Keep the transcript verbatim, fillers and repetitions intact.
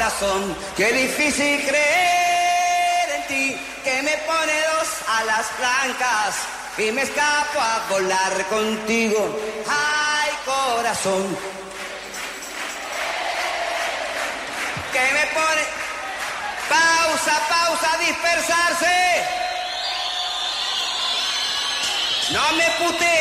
corazón, qué difícil creer en ti, que me pone dos alas blancas y me escapo a volar contigo. Ay, corazón, que me pone... Pausa, pausa, dispersarse. No me pute.